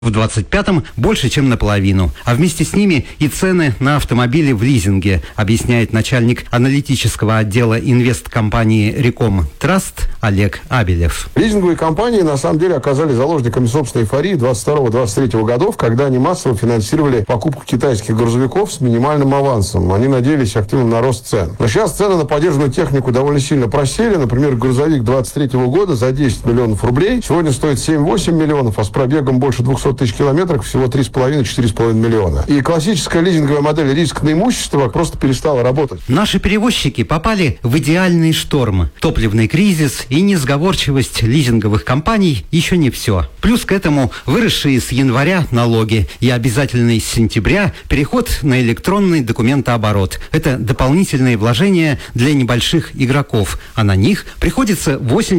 В 25-м больше, чем наполовину, а вместе с ними и цены на автомобили в лизинге, объясняет начальник аналитического отдела инвесткомпании «Реком Траст» Олег Абелев. Лизинговые компании на самом деле оказались заложниками собственной эйфории 22-23 годов, когда они массово финансировали покупку китайских грузовиков с минимальным авансом. Они надеялись активно на рост цен. Но сейчас цены на подержанную технику довольно сильно просели. Например, грузовик 23 года за 10 миллионов рублей сегодня стоит 7-8 миллионов, а с пробегом больше 200 тысяч километров всего 3,5-4,5 миллиона. И классическая лизинговая модель риск на имущество просто перестала работать. Наши перевозчики попали в идеальный шторм. Топливный кризис и несговорчивость лизинговых компаний еще не все. Плюс к этому выросшие с января налоги и обязательный с сентября переход на электронный документооборот. Это дополнительные вложения для небольших игроков, а на них приходится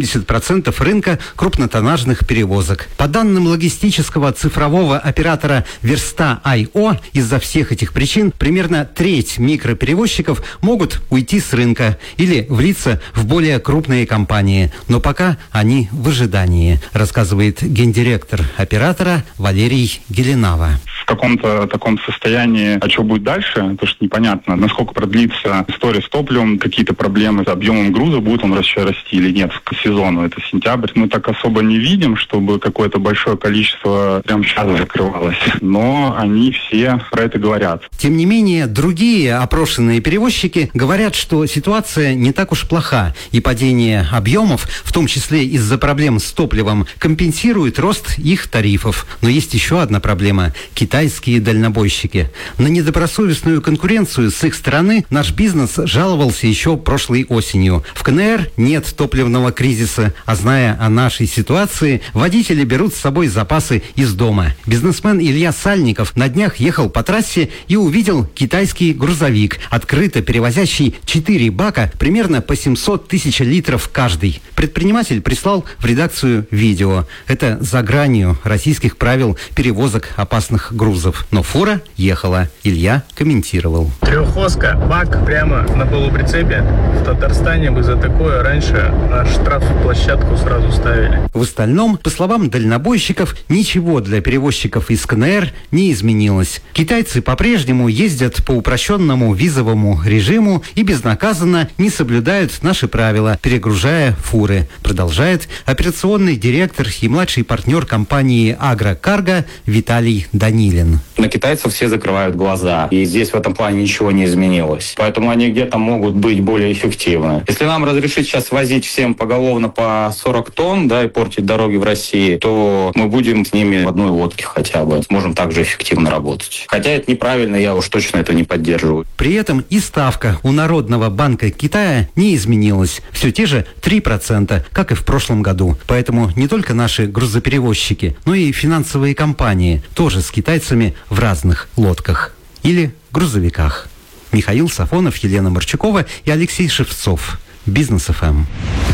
80% рынка крупнотоннажных перевозок. По данным логистического цифрового оператора Верста.io, из-за всех этих причин примерно треть микроперевозчиков могут уйти с рынка или влиться в более крупные компании. Но пока они в ожидании, рассказывает гендиректор оператора Валерий Геленава. В каком-то таком состоянии, а что будет дальше, потому что непонятно, насколько продлится история с топливом, какие-то проблемы с объемом груза, будет он расти или нет к сезону, это сентябрь. Мы так особо не видим, чтобы какое-то большое количество прямо сейчас закрывалось, но они все про это говорят. Тем не менее, другие опрошенные перевозчики говорят, что ситуация не так уж плоха, и падение объемов, в том числе из-за проблем с топливом, компенсирует рост их тарифов. Но есть еще одна проблема – китайские дальнобойщики. На недобросовестную конкуренцию с их стороны наш бизнес жаловался еще прошлой осенью. В КНР нет топливного кризиса, а зная о нашей ситуации, водители берут с собой запасы из дома. Бизнесмен Илья Сальников на днях ехал по трассе и увидел китайский грузовик, открыто перевозящий 4 бака, примерно по 700 тысяч литров каждый. Предприниматель прислал в редакцию видео. Это за гранью российских правил перевозок опасных грузов. Но фура ехала. Илья комментировал. Трехоска, бак прямо на полуприцепе. В Татарстане бы за такое раньше на штрафплощадку сразу ставили. В остальном, по словам дальнобойщиков, ничего для перевозчиков из КНР не изменилось. Китайцы по-прежнему ездят по упрощенному визовому режиму и безнаказанно не соблюдают наши правила, перегружая фуры, продолжает операционный директор и младший партнер компании «Агрокарго» Виталий Данилин. На китайцев все закрывают глаза, и здесь в этом плане ничего не изменилось. Поэтому они где-то могут быть более эффективны. Если нам разрешить сейчас возить всем поголовно по 40 тонн, да, и портить дороги в России, то мы будем с ними в одной лодке хотя бы. Сможем также эффективно работать. Хотя это неправильно, я уж точно это не поддерживаю. При этом и ставка у Народного банка Китая не изменилась. Все те же 3%, как и в прошлом году. Поэтому не только наши грузоперевозчики, но и финансовые компании тоже с китайцами в разных лодках или грузовиках. Михаил Сафонов, Елена Марчукова и Алексей Шевцов. Бизнес ФМ.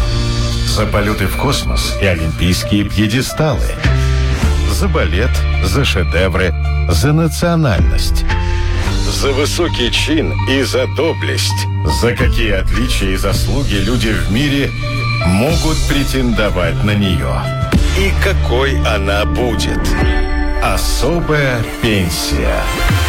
За полеты в космос и олимпийские пьедесталы. За балет, за шедевры, за национальность. За высокий чин и за доблесть. За какие отличия и заслуги люди в мире могут претендовать на нее. И какой она будет. Особая пенсия.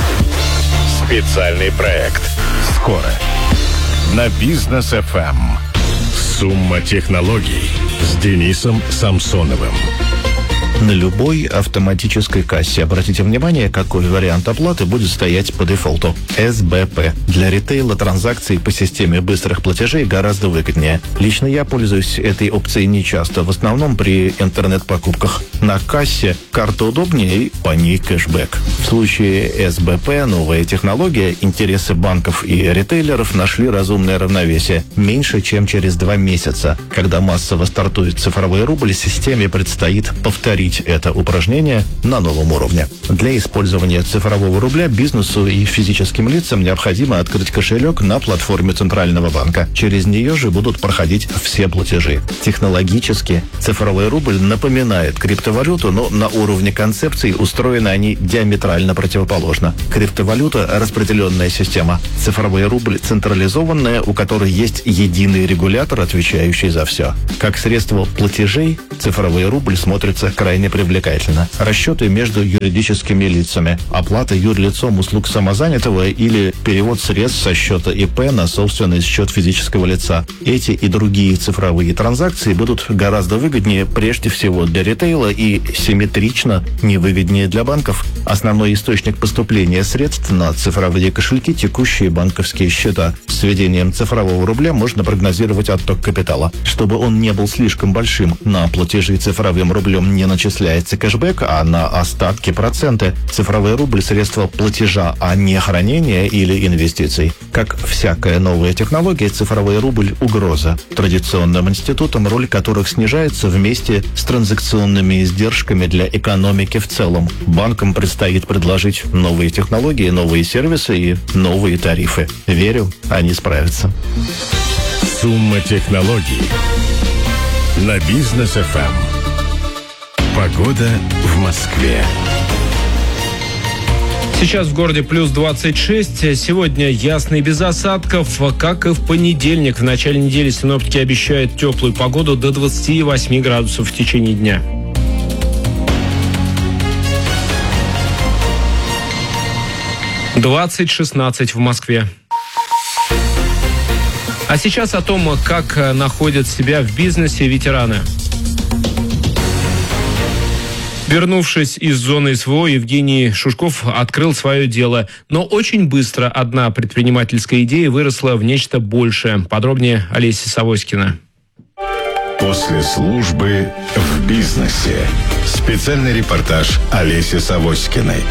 Специальный проект. Скоро. На Бизнес ФМ. Сумма технологий с Денисом Самсоновым. На любой автоматической кассе, обратите внимание, какой вариант оплаты будет стоять по дефолту. СБП. Для ритейла транзакции по системе быстрых платежей гораздо выгоднее. Лично я пользуюсь этой опцией нечасто, в основном при интернет-покупках. На кассе карта удобнее и по ней кэшбэк. В случае СБП новая технология, интересы банков и ритейлеров нашли разумное равновесие. Меньше, чем через 2 месяца, когда массово стартует цифровой рубль, системе предстоит повторить это упражнение на новом уровне. Для использования цифрового рубля бизнесу и физическим лицам необходимо открыть кошелек на платформе Центрального банка. Через нее же будут проходить все платежи. Технологически цифровой рубль напоминает криптовалюту, но на уровне концепций устроены они диаметрально противоположно. Криптовалюта – распределенная система. Цифровой рубль – централизованная, у которой есть единый регулятор, отвечающий за все. Как средство платежей, цифровой рубль смотрится крайне крайне привлекательна. Расчеты между юридическими лицами, оплата юрлицом услуг самозанятого или перевод средств со счета ИП на собственный счет физического лица. Эти и другие цифровые транзакции будут гораздо выгоднее прежде всего для ритейла и симметрично невыгоднее для банков. Основной источник поступления средств на цифровые кошельки – текущие банковские счета. С введением цифрового рубля можно прогнозировать отток капитала. Чтобы он не был слишком большим, на платежи цифровым рублем не начисляется кэшбэк, а на остатки проценты. Цифровой рубль – средство платежа, а не хранения или инвестиций. Как всякая новая технология, цифровой рубль – угроза. Традиционным институтам, роль которых снижается вместе с транзакционными издержками для экономики в целом. Банкам предстоит предложить новые технологии, новые сервисы и новые тарифы. Верю, они справятся. Сумма технологий на Бизнес ФМ. Погода в Москве. Сейчас в городе плюс 26. Сегодня ясно и без осадков. Как и в понедельник. В начале недели синоптики обещают теплую погоду до 28 градусов в течение дня. – 20:16 в Москве. А сейчас о том, как находят себя в бизнесе ветераны. Вернувшись из зоны СВО, Евгений Шушков открыл свое дело. Но очень быстро одна предпринимательская идея выросла в нечто большее. Подробнее Олеся Савоськина. После службы в бизнесе. Специальный репортаж Олеси Савоськиной.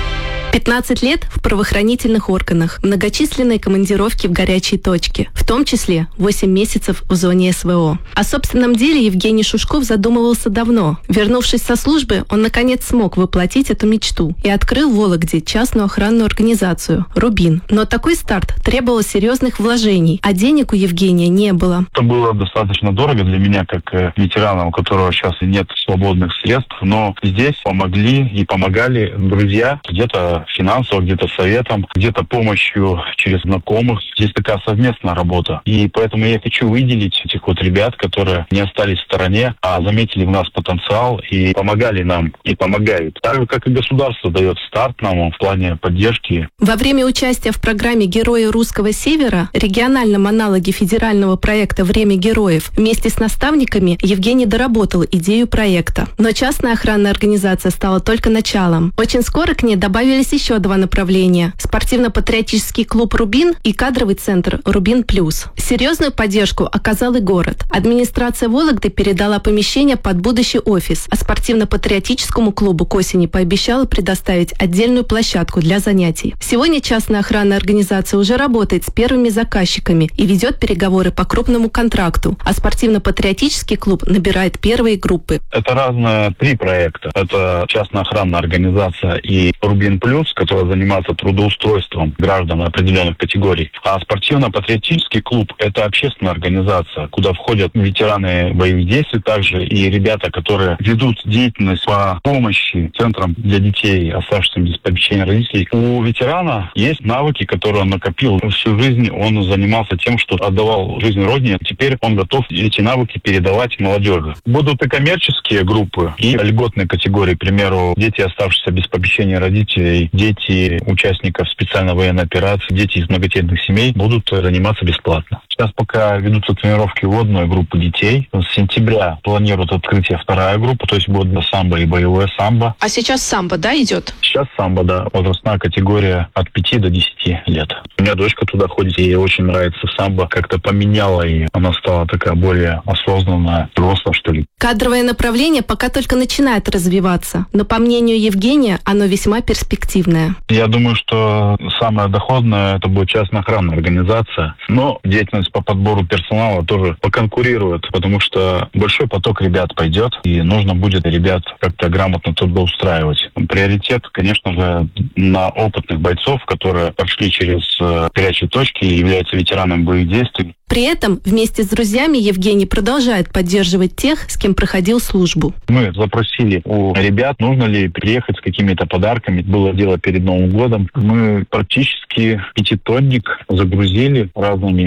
15 лет в правоохранительных органах, многочисленные командировки в горячие точки, в том числе 8 месяцев в зоне СВО. О собственном деле Евгений Шушков задумывался давно. Вернувшись со службы, он наконец смог воплотить эту мечту и открыл в Вологде частную охранную организацию «Рубин». Но такой старт требовал серьезных вложений, а денег у Евгения не было. Это было достаточно дорого для меня, как ветерана, у которого сейчас нет свободных средств, но здесь помогли и помогали друзья, где-то финансово, где-то советом, где-то помощью через знакомых. Здесь такая совместная работа. И поэтому я хочу выделить этих вот ребят, которые не остались в стороне, а заметили в нас потенциал и помогали нам, и помогают. Так же, как и государство дает старт нам в плане поддержки. Во время участия в программе «Герои Русского Севера», региональном аналоге федерального проекта «Время героев», вместе с наставниками Евгений доработал идею проекта. Но частная охранная организация стала только началом. Очень скоро к ней добавились еще два направления – спортивно-патриотический клуб «Рубин» и кадровый центр «Рубин Плюс». Серьезную поддержку оказал и город. Администрация Вологды передала помещение под будущий офис, а спортивно-патриотическому клубу к осени пообещала предоставить отдельную площадку для занятий. Сегодня частная охранная организация уже работает с первыми заказчиками и ведет переговоры по крупному контракту, а спортивно-патриотический клуб набирает первые группы. Это разные три проекта. Это частная охранная организация и «Рубин Плюс», которая занимается трудоустройством граждан определенных категорий. А спортивно-патриотический клуб – это общественная организация, куда входят ветераны боевых действий также и ребята, которые ведут деятельность по помощи центрам для детей, оставшихся без попечения родителей. У ветерана есть навыки, которые он накопил всю жизнь. Он занимался тем, что отдавал жизнь родине. Теперь он готов эти навыки передавать молодежи. Будут и коммерческие группы, и льготные категории. К примеру, дети, оставшиеся без попечения родителей, дети участников специальной военной операции, дети из многодетных семей будут заниматься бесплатно. Сейчас пока ведутся тренировки в одной группы детей. С сентября планируют открытие вторая группа, то есть будет самбо и боевое самбо. А сейчас самбо, да, идет? Сейчас самбо, да. Возрастная категория от 5 до 10 лет. У меня дочка туда ходит, ей очень нравится самбо. Как-то поменяла, и она стала такая более осознанная, взрослая, что ли. Кадровое направление пока только начинает развиваться, но, по мнению Евгения, оно весьма перспективное. Я думаю, что самое доходное – это будет частная охранная организация. Но деятельность по подбору персонала тоже поконкурирует, потому что большой поток ребят пойдет, и нужно будет ребят как-то грамотно трудоустраивать. Приоритет, конечно же, на опытных бойцов, которые прошли через горячие точки и являются ветеранами боевых действий. При этом вместе с друзьями Евгений продолжает поддерживать тех, с кем проходил службу. Мы запросили у ребят, нужно ли приехать с какими-то подарками. Было дело перед Новым годом. Мы практически 5-тонник загрузили разными материалами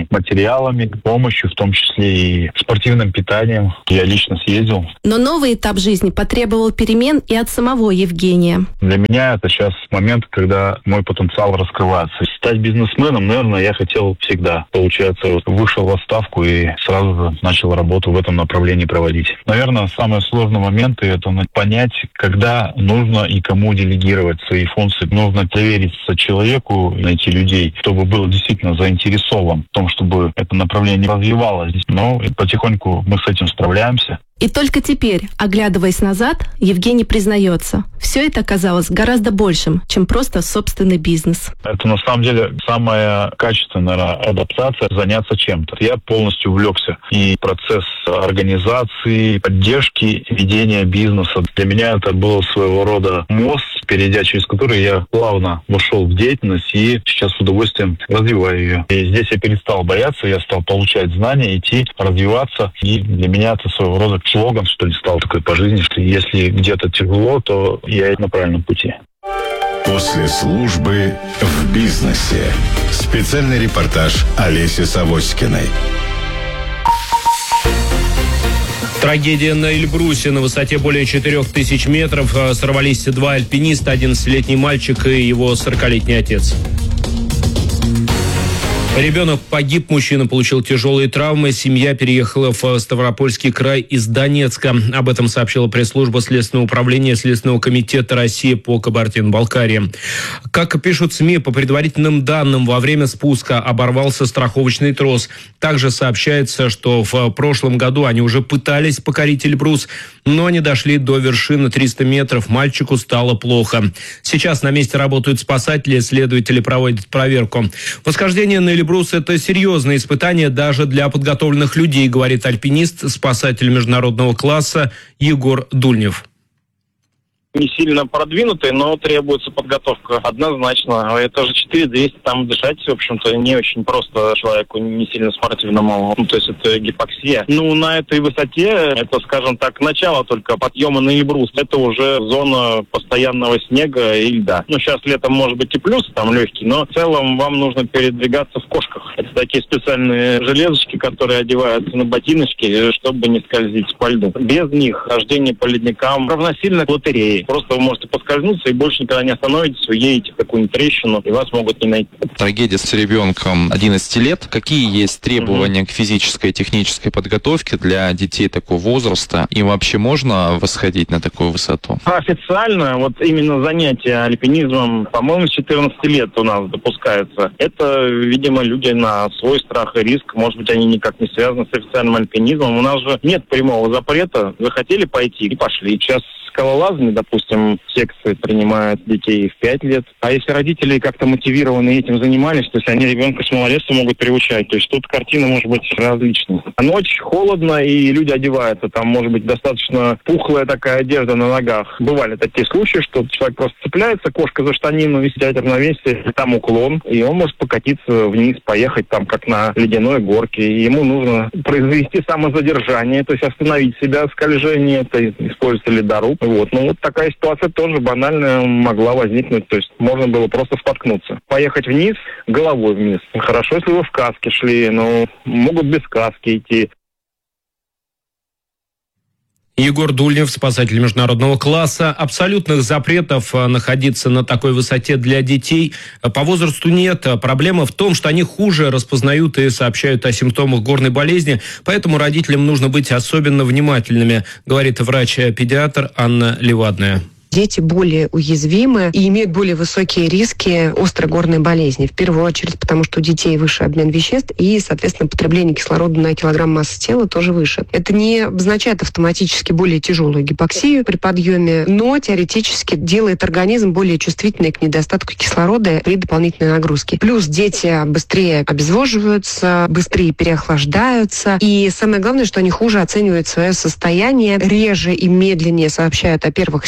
материалами, помощью, в том числе и спортивным питанием. Я лично съездил. Но новый этап жизни потребовал перемен и от самого Евгения. Для меня это сейчас момент, когда мой потенциал раскрывается. Стать бизнесменом, наверное, я хотел всегда. Получается, вышел в отставку и сразу же начал работу в этом направлении проводить. Наверное, самые сложные моменты — это понять, когда нужно и кому делегировать свои функции. Нужно довериться человеку, найти людей, чтобы был действительно заинтересован в том, чтобы это направление развивалось. Но потихоньку мы с этим справляемся. И только теперь, оглядываясь назад, Евгений признается, все это оказалось гораздо большим, чем просто собственный бизнес. Это на самом деле самая качественная адаптация — заняться чем-то. Я полностью увлекся. И процесс организации, поддержки, ведения бизнеса. Для меня это был своего рода мост, перейдя через который я плавно вошел в деятельность и сейчас с удовольствием развиваю ее. И здесь я перестал бояться, я стал получать знания, идти, развиваться. И для меня это своего рода слоган, что ли, стал такой по жизни, что если где-то тяжело, то я на правильном пути. После службы в бизнесе. Специальный репортаж Олеси Савоськиной. Трагедия на Эльбрусе. На высоте более 4000 метров сорвались два альпиниста, 11-летний мальчик и его 40-летний отец. Ребенок погиб, мужчина получил тяжелые травмы. Семья переехала в Ставропольский край из Донецка. Об этом сообщила пресс-служба Следственного управления Следственного комитета России по Кабардино-Балкарии. Как пишут СМИ, по предварительным данным, во время спуска оборвался страховочный трос. Также сообщается, что в прошлом году они уже пытались покорить Эльбрус, но не дошли до вершины 300 метров. Мальчику стало плохо. Сейчас на месте работают спасатели, следователи проводят проверку. Восхождение на Эльбрус — это серьезное испытание даже для подготовленных людей, говорит альпинист, спасатель международного класса Егор Дульнев. Не сильно продвинутый, но требуется подготовка однозначно. Это же 4200, там дышать, в общем-то, не очень просто человеку не сильно спортивному. То есть это гипоксия. На этой высоте, это, скажем так, начало только подъема на Эльбрус. Это уже зона постоянного снега и льда. Сейчас летом может быть и плюс, там легкий, но в целом вам нужно передвигаться в кошках. Это такие специальные железочки, которые одеваются на ботиночки, чтобы не скользить по льду. Без них хождение по ледникам равносильно лотерее. Просто вы можете поскользнуться и больше никогда не остановитесь, вы едете в какую-нибудь трещину, и вас могут не найти. Трагедия с ребенком 11 лет. Какие есть требования к физической и технической подготовке для детей такого возраста? И вообще можно восходить на такую высоту? Официально, именно занятия альпинизмом, по-моему, с 14 лет у нас допускается. Это, видимо, люди на свой страх и риск. Может быть, они никак не связаны с официальным альпинизмом. У нас же нет прямого запрета. Захотели пойти и пошли. Сейчас скалолазами, допустим, секции принимают детей в 5 лет. А если родители как-то мотивированы этим занимались, то есть они ребенка с малолетства могут приучать. То есть тут картина может быть различной. А ночь, холодно, и люди одеваются. Там может быть достаточно пухлая такая одежда на ногах. Бывали такие случаи, что человек просто цепляется, кошка за штанину, и теряет равновесие, и там уклон, и он может покатиться вниз, поехать там, как на ледяной горке. И ему нужно произвести самозадержание, то есть остановить себя в скольжении, это используется ледоруб. Такая ситуация тоже банально могла возникнуть. То есть можно было просто споткнуться. Поехать вниз, головой вниз. Хорошо, если вы в каске шли, но могут без каски идти. Егор Дульнев, спасатель международного класса. Абсолютных запретов находиться на такой высоте для детей по возрасту нет. Проблема в том, что они хуже распознают и сообщают о симптомах горной болезни, поэтому родителям нужно быть особенно внимательными, говорит врач-педиатр Анна Левадная. Дети более уязвимы и имеют более высокие риски острой горной болезни. В первую очередь, потому что у детей выше обмен веществ и, соответственно, потребление кислорода на килограмм массы тела тоже выше. Это не означает автоматически более тяжелую гипоксию при подъеме, но теоретически делает организм более чувствительным к недостатку кислорода при дополнительной нагрузке. Плюс дети быстрее обезвоживаются, быстрее переохлаждаются. И самое главное, что они хуже оценивают свое состояние, реже и медленнее сообщают о первых симптомах,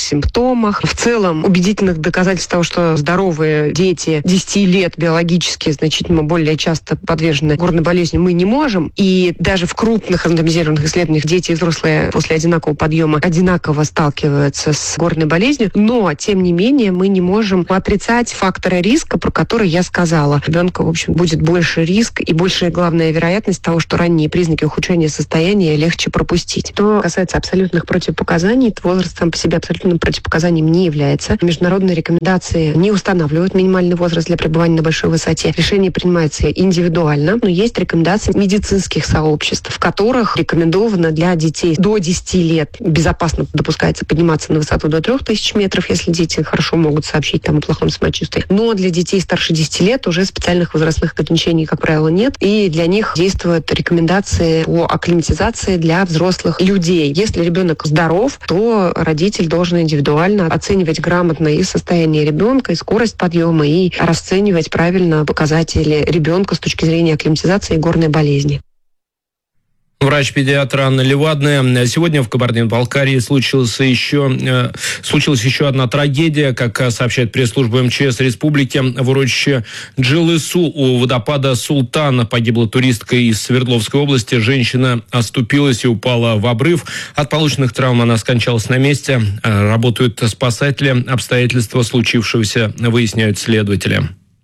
подъемах. В целом, убедительных доказательств того, что здоровые дети 10 лет биологически значительно более часто подвержены горной болезни, мы не можем. И даже в крупных рандомизированных исследованиях дети и взрослые после одинакового подъема одинаково сталкиваются с горной болезнью. Но, тем не менее, мы не можем отрицать факторы риска, про которые я сказала. У ребенка, в общем, будет больше риск и большая, главная вероятность того, что ранние признаки ухудшения состояния легче пропустить. Что касается абсолютных противопоказаний, то возраст сам по себе абсолютным противопоказанием не является. Международные рекомендации не устанавливают минимальный возраст для пребывания на большой высоте. Решение принимается индивидуально, но есть рекомендации медицинских сообществ, в которых рекомендовано для детей до 10 лет безопасно допускается подниматься на высоту до 3000 метров, если дети хорошо могут сообщить там о плохом самочувствии. Но для детей старше 10 лет уже специальных возрастных ограничений, как правило, нет. И для них действуют рекомендации по акклиматизации для взрослых людей. Если ребенок здоров, то родитель должен индивидуально оценивать грамотно и состояние ребенка, и скорость подъема, и расценивать правильно показатели ребенка с точки зрения акклиматизации и горной болезни. Врач-педиатр Анна Левадная. Сегодня в Кабардино-Балкарии случилась еще одна трагедия. Как сообщает пресс-служба МЧС Республики, в урочище Джилысу у водопада Султана погибла туристка из Свердловской области. Женщина оступилась и упала в обрыв. От полученных травм она скончалась на месте. Работают спасатели. Обстоятельства случившегося выясняют следователи.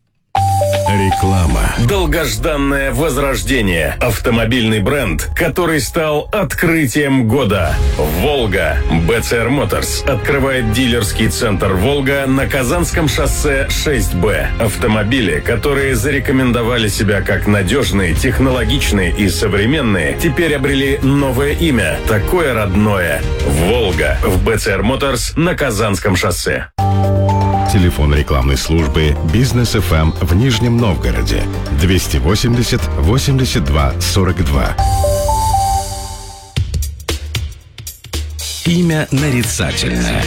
Реклама. Долгожданное возрождение. Автомобильный бренд, который стал открытием года. «Волга». БЦР Моторс открывает дилерский центр «Волга» на Казанском шоссе 6Б. Автомобили, которые зарекомендовали себя как надежные, технологичные и современные, теперь обрели новое имя, такое родное. «Волга» в БЦР Моторс на Казанском шоссе. Телефон рекламной службы «Бизнес ФМ» в Нижнем Новгороде 280 82 42. Имя нарицательное.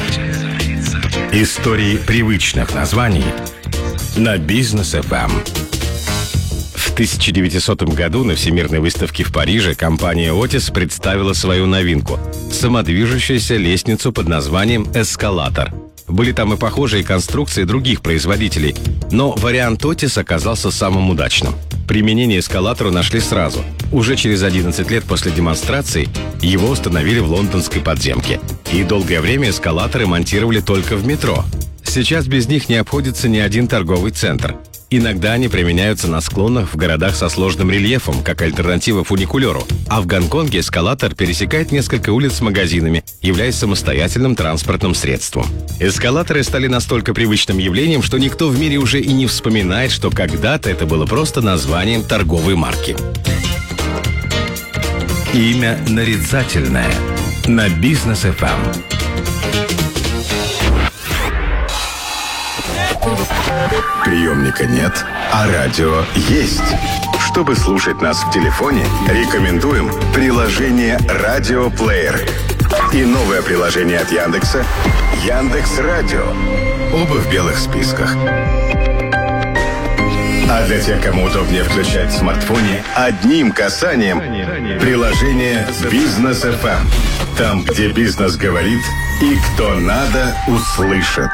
Истории привычных названий на «Бизнес ФМ». В 1900 году на Всемирной выставке в Париже компания Otis представила свою новинку – самодвижущуюся лестницу под названием «Эскалатор». Были там и похожие конструкции других производителей, но вариант Otis оказался самым удачным. Применение эскалатору нашли сразу. Уже через 11 лет после демонстрации его установили в лондонской подземке. И долгое время эскалаторы монтировали только в метро. Сейчас без них не обходится ни один торговый центр. Иногда они применяются на склонах в городах со сложным рельефом, как альтернатива фуникулеру. А в Гонконге эскалатор пересекает несколько улиц с магазинами, являясь самостоятельным транспортным средством. Эскалаторы стали настолько привычным явлением, что никто в мире уже и не вспоминает, что когда-то это было просто названием торговой марки. Имя нарицательное на «Бизнес ФМ». Приемника нет, а радио есть. Чтобы слушать нас в телефоне, рекомендуем приложение «Радиоплеер» и новое приложение от Яндекса «Яндекс.Радио». Оба в белых списках. А для тех, кому удобнее включать в смартфоне, одним касанием приложение «Бизнес ФМ». Там, где бизнес говорит и кто надо, услышит.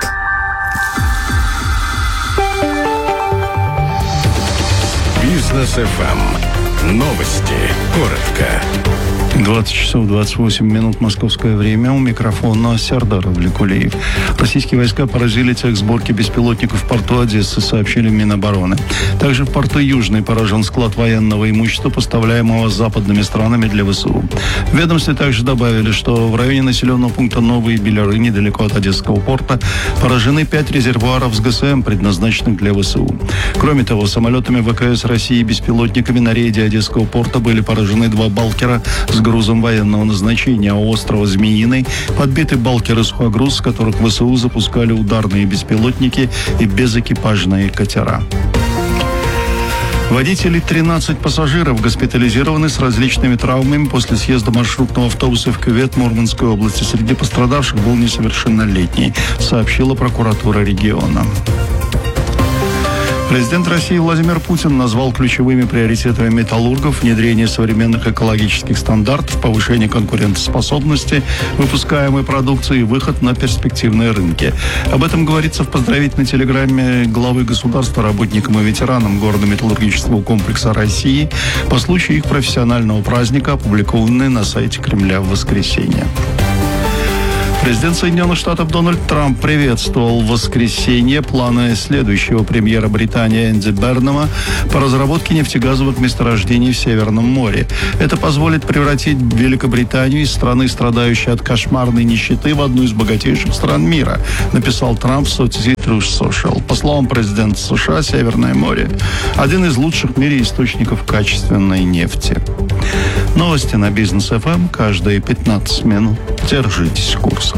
Бизнес ФМ. Новости. Коротко. 20 часов 28 минут московское время. У микрофона Сярдар Авликулеев. Российские войска поразили цех сборки беспилотников в порту Одессы, сообщили в Минобороны. Также в порту Южный поражен склад военного имущества, поставляемого западными странами для ВСУ. В ведомстве также добавили, что в районе населенного пункта Новые Беляры, недалеко от Одесского порта, поражены 5 резервуаров с ГСМ, предназначенных для ВСУ. Кроме того, самолетами ВКС России и беспилотниками на рейде Одесского порта были поражены 2 «Балкера» с грузом военного назначения, а у острова Змеиный подбиты «Балкеры» сухогруз, с которых ВСУ запускали ударные беспилотники и безэкипажные катера. Водители 13 пассажиров госпитализированы с различными травмами после съезда маршрутного автобуса в кювет Мурманской области. Среди пострадавших был несовершеннолетний, сообщила прокуратура региона. Президент России Владимир Путин назвал ключевыми приоритетами металлургов внедрение современных экологических стандартов, повышение конкурентоспособности выпускаемой продукции и выход на перспективные рынки. Об этом говорится в поздравительной телеграмме главы государства работникам и ветеранам горно-металлургического комплекса России по случаю их профессионального праздника, опубликованной на сайте Кремля в воскресенье. Президент Соединенных Штатов Дональд Трамп приветствовал в воскресенье планы следующего премьера Британии Энди Бернама по разработке нефтегазовых месторождений в Северном море. Это позволит превратить Великобританию из страны, страдающей от кошмарной нищеты, в одну из богатейших стран мира, написал Трамп в соцсети Truth Social. По словам президента США, Северное море – один из лучших в мире источников качественной нефти. Новости на Бизнес ФМ каждые 15 минут. Держитесь курса.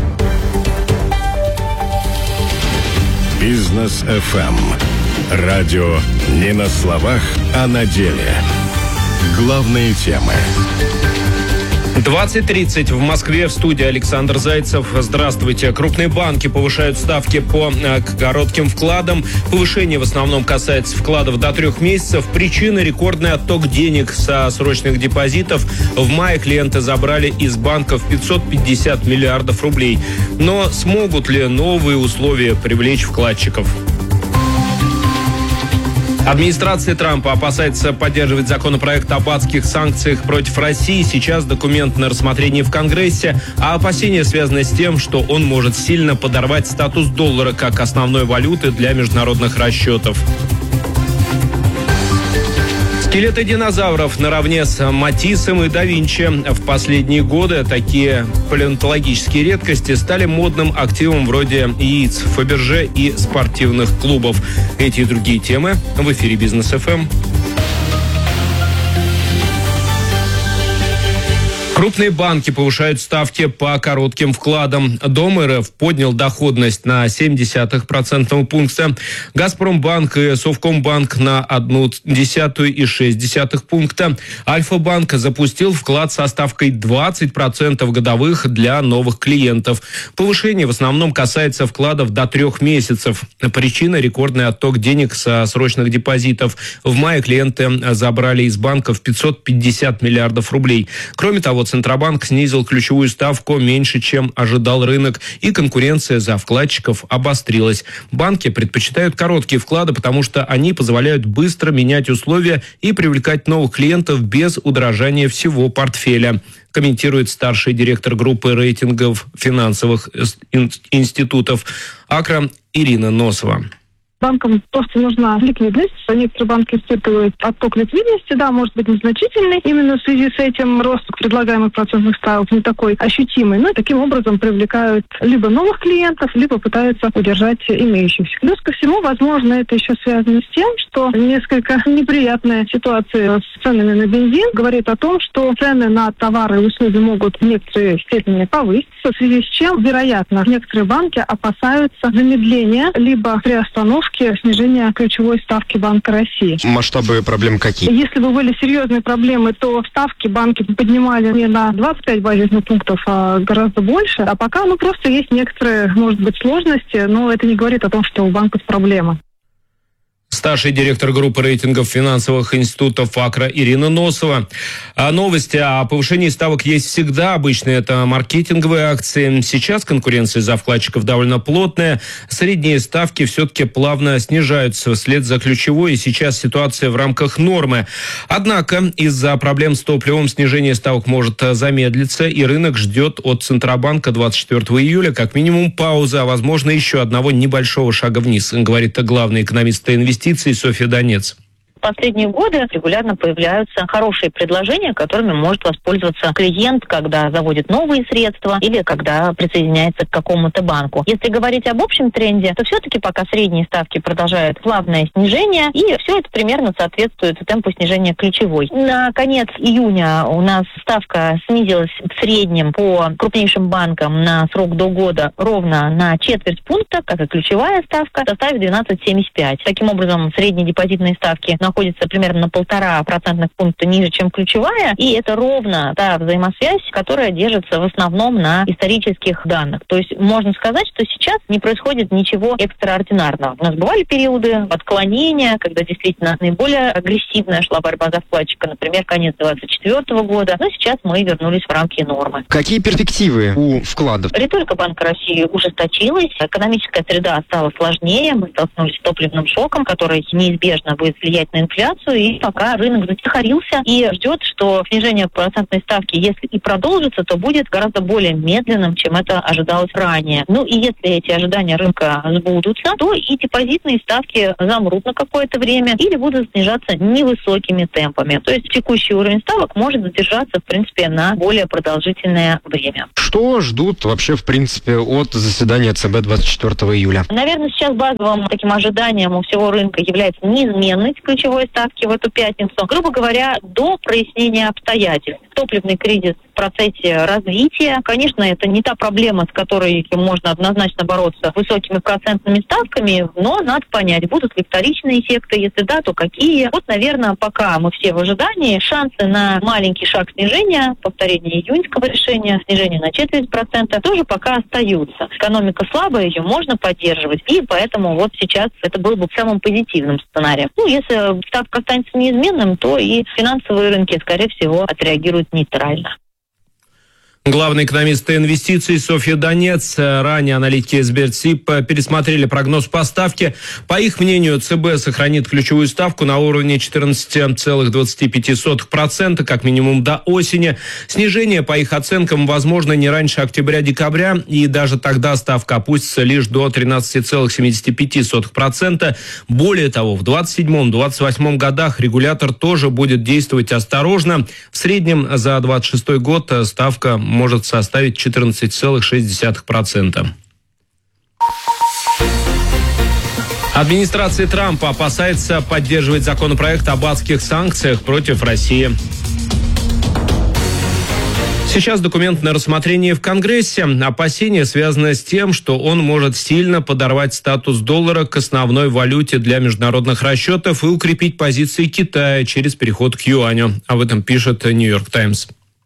Бизнес ФМ. Радио не на словах, а на деле. Главные темы. 20:30 в Москве, в студии Александр Зайцев. Здравствуйте. Крупные банки повышают ставки по коротким вкладам. Повышение в основном касается вкладов до 3 месяцев. Причина – рекордный отток денег со срочных депозитов. В мае клиенты забрали из банков 550 миллиардов рублей. Но смогут ли новые условия привлечь вкладчиков? Администрация Трампа опасается поддерживать законопроект об адских санкциях против России. Сейчас документ на рассмотрении в Конгрессе, а опасения связаны с тем, что он может сильно подорвать статус доллара как основной валюты для международных расчетов. Скелеты динозавров наравне с Матиссом и да Винчи. В последние годы такие палеонтологические редкости стали модным активом вроде яиц Фаберже и спортивных клубов. Эти и другие темы в эфире Бизнес ФМ. Крупные банки повышают ставки по коротким вкладам. Дом РФ поднял доходность на 0,7% пункта. Газпромбанк и Совкомбанк на 0,1,6 пункта. Альфа-банк запустил вклад со ставкой 20% годовых для новых клиентов. Повышение в основном касается вкладов до 3 месяцев. Причина – рекордный отток денег со срочных депозитов. В мае клиенты забрали из банков 550 миллиардов рублей. Кроме того, Центробанк снизил ключевую ставку меньше, чем ожидал рынок, и конкуренция за вкладчиков обострилась. Банки предпочитают короткие вклады, потому что они позволяют быстро менять условия и привлекать новых клиентов без удорожания всего портфеля, комментирует старший директор группы рейтингов финансовых институтов «Акра» Ирина Носова. Банкам просто нужна ликвидность. Некоторые банки испытывают отток ликвидности, да, может быть незначительный. Именно в связи с этим рост предлагаемых процентных ставок не такой ощутимый. Но таким образом привлекают либо новых клиентов, либо пытаются удержать имеющихся. Плюс ко всему, возможно, это еще связано с тем, что несколько неприятная ситуация с ценами на бензин говорит о том, что цены на товары и услуги могут в некоторой степени повыситься, в связи с чем, вероятно, некоторые банки опасаются замедления либо приостановки снижения ключевой ставки Банка России. Масштабы проблем какие? Если бы были серьезные проблемы, то ставки банки поднимали не на 25 базисных пунктов, а гораздо больше. А пока, просто есть некоторые, может быть, сложности, но это не говорит о том, что у банка проблемы. Старший директор группы рейтингов финансовых институтов «Акра» Ирина Носова. Новости о повышении ставок есть всегда. Обычно это маркетинговые акции. Сейчас конкуренция за вкладчиков довольно плотная. Средние ставки все-таки плавно снижаются вслед за ключевой. И сейчас ситуация в рамках нормы. Однако из-за проблем с топливом снижение ставок может замедлиться. И рынок ждет от Центробанка 24 июля как минимум паузы, а возможно еще одного небольшого шага вниз, говорит главный экономист инвестиций Софья Донец. В последние годы регулярно появляются хорошие предложения, которыми может воспользоваться клиент, когда заводит новые средства или когда присоединяется к какому-то банку. Если говорить об общем тренде, то все-таки пока средние ставки продолжают плавное снижение, и все это примерно соответствует темпу снижения ключевой. На конец июня у нас ставка снизилась в среднем по крупнейшим банкам на срок до года ровно на четверть пункта, как и ключевая ставка, составит 12,75. Таким образом, средние депозитные ставки на находится примерно на 1,5% пункта ниже, чем ключевая, и это ровно та взаимосвязь, которая держится в основном на исторических данных. То есть можно сказать, что сейчас не происходит ничего экстраординарного. У нас бывали периоды отклонения, когда действительно наиболее агрессивная шла борьба за вкладчика, например, конец 2024 года, но сейчас мы вернулись в рамки нормы. Какие перспективы у вкладов? Риторика Банка России ужесточилась, экономическая среда стала сложнее, мы столкнулись с топливным шоком, который неизбежно будет влиять на инфляцию, и пока рынок затихарился и ждет, что снижение процентной ставки, если и продолжится, то будет гораздо более медленным, чем это ожидалось ранее. Ну и если эти ожидания рынка сбудутся, то и депозитные ставки замрут на какое-то время или будут снижаться невысокими темпами. То есть текущий уровень ставок может задержаться, в принципе, на более продолжительное время. Что ждут вообще, в принципе, от заседания ЦБ 24 июля? Наверное, сейчас базовым таким ожиданием у всего рынка является неизменность ключевой ставки в эту пятницу. Грубо говоря, до прояснения обстоятельств. Топливный кризис в процессе развития. Конечно, это не та проблема, с которой можно однозначно бороться высокими процентными ставками, но надо понять, будут ли вторичные эффекты, если да, то какие. Вот, наверное, пока мы все в ожидании, шансы на маленький шаг снижения, повторение июньского решения, снижение на 0,4%, тоже пока остаются. Экономика слабая, ее можно поддерживать, и поэтому вот сейчас это было бы самым позитивным сценарием. Ну, если ставка останется неизменным, то и финансовые рынки, скорее всего, отреагируют нейтрально. Главный экономист инвестиций Софья Донец. Ранее аналитики Сберсиб пересмотрели прогноз по ставке. По их мнению, ЦБ сохранит ключевую ставку на уровне 14,25% как минимум до осени. Снижение, по их оценкам, возможно не раньше октября-декабря, и даже тогда ставка опустится лишь до 13,75%. Более того, в 2027-2028 годах регулятор тоже будет действовать осторожно. В среднем за 2026 год ставка может составить 14,6%. Администрация Трампа опасается поддерживать законопроект об адских санкциях против России. Сейчас документ на рассмотрении в Конгрессе. Опасения связаны с тем, что он может сильно подорвать статус доллара к основной валюте для международных расчетов и укрепить позиции Китая через переход к юаню. Об этом пишет Нью-Йорк Таймс.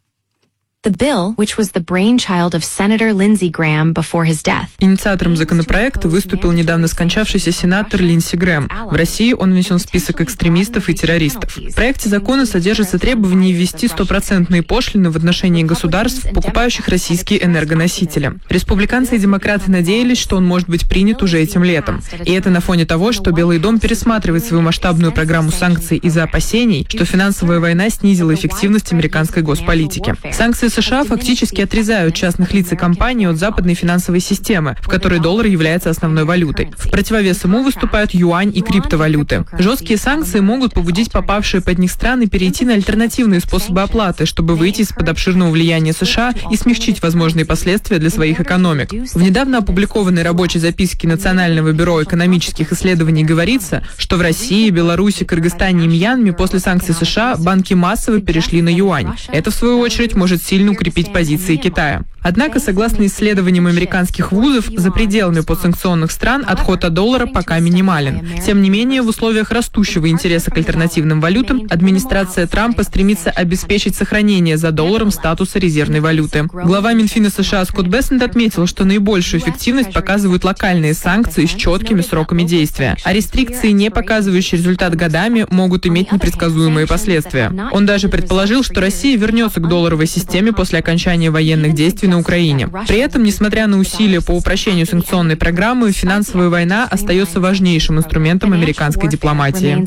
Инициатором законопроекта выступил недавно скончавшийся сенатор Линдси Грэм. В России он внесен в список экстремистов и террористов. В проекте закона содержится требование ввести 100% пошлины в отношении государств, покупающих российские энергоносители. Республиканцы и демократы надеялись, что он может быть принят уже этим летом. И это на фоне того, что Белый дом пересматривает свою масштабную программу санкций из-за опасений, что финансовая война снизила эффективность американской госполитики. Санкции США фактически отрезают частных лиц и компаний от западной финансовой системы, в которой доллар является основной валютой. В противовес ему выступают юань и криптовалюты. Жесткие санкции могут побудить попавшие под них страны перейти на альтернативные способы оплаты, чтобы выйти из-под обширного влияния США и смягчить возможные последствия для своих экономик. В недавно опубликованной рабочей записке Национального бюро экономических исследований говорится, что в России, Беларуси, Кыргызстане и Мьянме после санкций США банки массово перешли на юань. Это, в свою очередь, может сильно укрепить позиции Китая. Однако, согласно исследованиям американских вузов, за пределами подсанкционных стран отход от доллара пока минимален. Тем не менее, в условиях растущего интереса к альтернативным валютам администрация Трампа стремится обеспечить сохранение за долларом статуса резервной валюты. Глава Минфина США Скотт Бессент отметил, что наибольшую эффективность показывают локальные санкции с четкими сроками действия, а рестрикции, не показывающие результат годами, могут иметь непредсказуемые последствия. Он даже предположил, что Россия вернется к долларовой системе после окончания военных действий на Украине. При этом, несмотря на усилия по упрощению санкционной программы, финансовая война остается важнейшим инструментом американской дипломатии.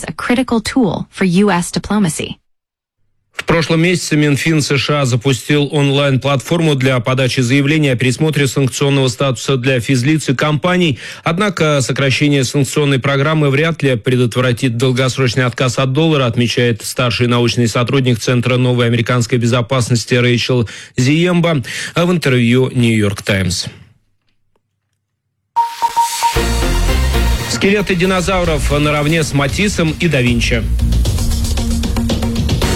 В прошлом месяце Минфин США запустил онлайн-платформу для подачи заявлений о пересмотре санкционного статуса для физлиц и компаний. Однако сокращение санкционной программы вряд ли предотвратит долгосрочный отказ от доллара, отмечает старший научный сотрудник Центра новой американской безопасности Рэйчел Зиемба в интервью «Нью-Йорк Таймс». Скелеты динозавров наравне с Матиссом и да Винчи.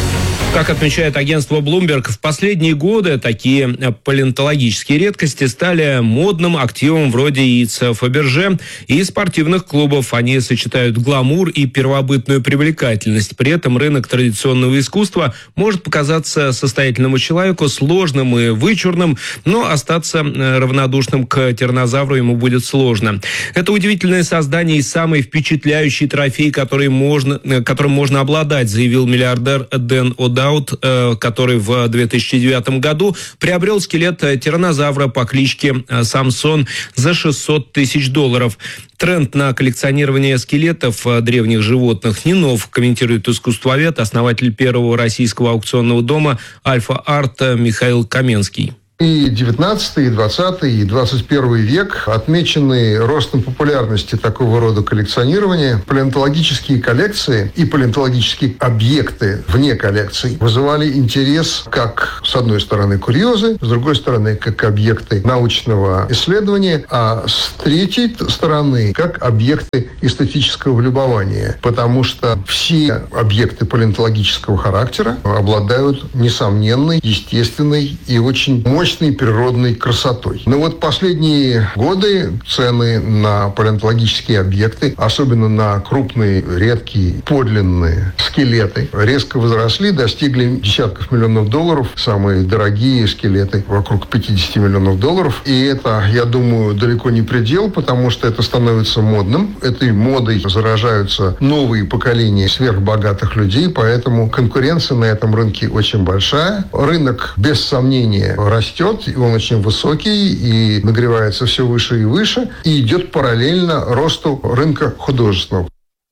Как отмечает агентство Bloomberg, в последние годы такие палеонтологические редкости стали модным активом вроде яиц Фаберже и спортивных клубов. Они сочетают гламур и первобытную привлекательность. При этом рынок традиционного искусства может показаться состоятельному человеку сложным и вычурным, но остаться равнодушным к тираннозавру ему будет сложно. Это удивительное создание и самый впечатляющий трофей, которым можно обладать, заявил миллиардер Дэн О'Даут, который в 2009 году приобрел скелет тираннозавра по кличке Самсон за $600 тысяч. Тренд на коллекционирование скелетов древних животных не нов, комментирует искусствовед, основатель первого российского аукционного дома «Альфа-Арт» Михаил Каменский. И 19, и 20, и 21 век отмечены ростом популярности такого рода коллекционирования. Палеонтологические коллекции и палеонтологические объекты вне коллекций вызывали интерес как, с одной стороны, курьезы, с другой стороны, как объекты научного исследования, а с третьей стороны, как объекты эстетического любования. Потому что все объекты палеонтологического характера обладают несомненной, естественной и очень мощной природной красотой. Но вот последние годы цены на палеонтологические объекты, особенно на крупные, редкие, подлинные скелеты, резко возросли, достигли десятков миллионов долларов. Самые дорогие скелеты вокруг $50 миллионов. И это, я думаю, далеко не предел, потому что это становится модным. Этой модой заражаются новые поколения сверхбогатых людей, поэтому конкуренция на этом рынке очень большая. Рынок, без сомнения, растет, и он очень высокий, и нагревается все выше и выше, и идет параллельно росту рынка художественного.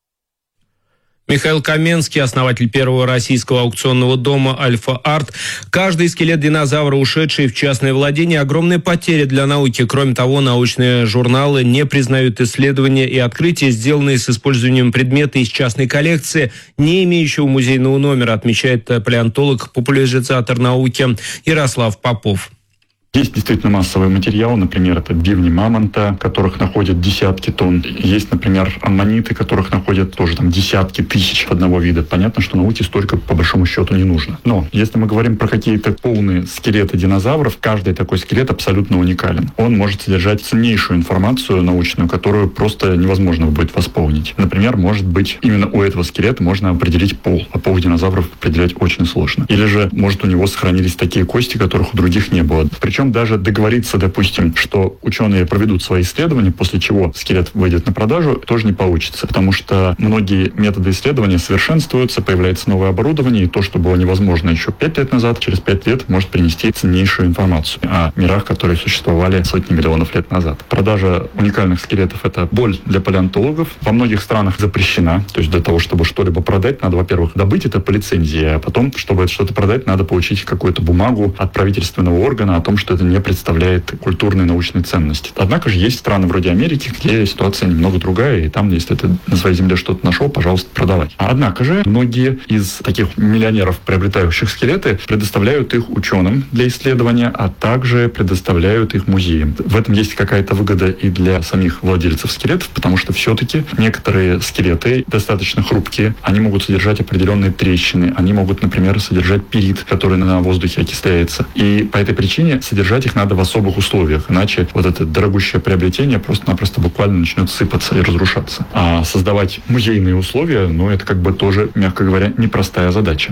Михаил Каменский, основатель первого российского аукционного дома «Альфа-Арт». Каждый скелет динозавра, ушедший в частное владение, огромная потеря для науки. Кроме того, научные журналы не признают исследования и открытия, сделанные с использованием предмета из частной коллекции, не имеющего музейного номера, отмечает палеонтолог, популяризатор науки Ярослав Попов. Есть действительно массовый материал, например, это бивни мамонта, которых находят десятки тонн. Есть, например, аммониты, которых находят тоже там десятки тысяч одного вида. Понятно, что науке столько по большому счету не нужно. Но если мы говорим про какие-то полные скелеты динозавров, каждый такой скелет абсолютно уникален. Он может содержать ценнейшую информацию научную, которую просто невозможно будет восполнить. Например, может быть, именно у этого скелета можно определить пол, а пол динозавров определять очень сложно. Или же, может, у него сохранились такие кости, которых у других не было. Причем даже договориться, допустим, что ученые проведут свои исследования, после чего скелет выйдет на продажу, тоже не получится, потому что многие методы исследования совершенствуются, появляется новое оборудование, и то, что было невозможно еще 5 лет назад, через 5 лет может принести ценнейшую информацию о мирах, которые существовали сотни миллионов лет назад. Продажа уникальных скелетов – это боль для палеонтологов. Во многих странах запрещена, то есть для того, чтобы что-либо продать, надо, во-первых, добыть это по лицензии, а потом, чтобы что-то продать, надо получить какую-то бумагу от правительственного органа о том, что это не представляет культурной и научной ценности. Однако же есть страны вроде Америки, где ситуация немного другая, и там, если ты на своей земле что-то нашел, пожалуйста, продавай. Однако же многие из таких миллионеров, приобретающих скелеты, предоставляют их ученым для исследования, а также предоставляют их музеям. В этом есть какая-то выгода и для самих владельцев скелетов, потому что все-таки некоторые скелеты достаточно хрупкие, они могут содержать определенные трещины, они могут, например, содержать пирит, который на воздухе окисляется. И по этой причине содержать их надо в особых условиях, иначе вот это дорогущее приобретение просто-напросто буквально начнет сыпаться и разрушаться. А создавать музейные условия, это как бы тоже, мягко говоря, непростая задача.